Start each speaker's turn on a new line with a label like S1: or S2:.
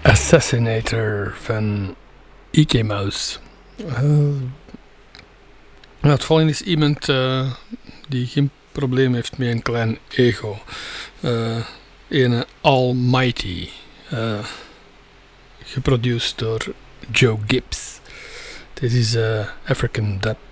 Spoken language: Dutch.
S1: Assassinator van Ike Mouse. Het volgende is iemand die geen probleem heeft met een klein ego. Ene Almighty. Geproduceerd door Joe Gibbs. Dit is African Dub.